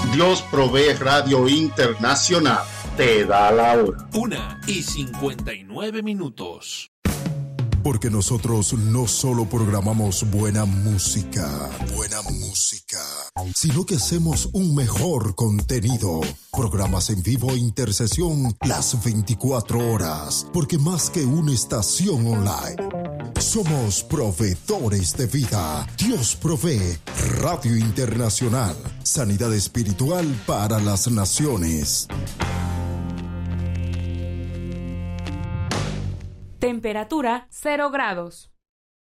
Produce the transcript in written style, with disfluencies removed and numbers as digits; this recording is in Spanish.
Dios Provee Radio Internacional te da la hora. 1:59. Porque nosotros no solo programamos buena música, sino que hacemos un mejor contenido. Programas en vivo e intercesión las 24 horas. Porque más que una estación online, somos proveedores de vida. Dios Provee Radio Internacional. Sanidad espiritual para las naciones. Temperatura 0 grados.